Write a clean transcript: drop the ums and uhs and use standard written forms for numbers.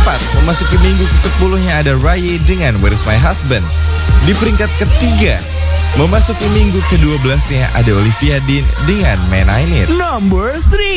keempat, memasuki minggu ke-10-nya ada Rye dengan Where's My Husband. Di peringkat ketiga, memasuki minggu ke-12-nya ada Olivia Dean dengan Man I Need. Number 3.